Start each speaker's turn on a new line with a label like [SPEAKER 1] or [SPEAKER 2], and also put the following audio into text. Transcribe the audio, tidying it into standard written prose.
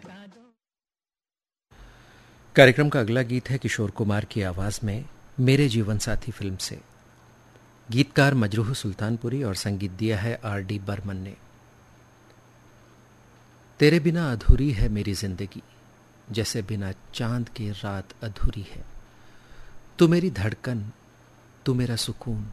[SPEAKER 1] कार्यक्रम का अगला गीत है किशोर कुमार की आवाज में मेरे जीवन साथी फिल्म से। गीतकार मजरूह सुल्तानपुरी और संगीत दिया है R.D. बर्मन ने। तेरे बिना अधूरी है मेरी जिंदगी, जैसे बिना चांद के रात अधूरी है। तू मेरी धड़कन, तू मेरा सुकून,